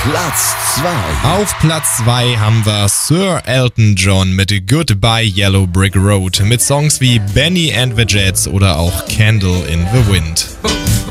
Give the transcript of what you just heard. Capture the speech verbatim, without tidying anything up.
Platz zwei. Auf Platz zwei haben wir Sir Elton John mit Goodbye Yellow Brick Road mit Songs wie Benny and the Jets oder auch Candle in the Wind.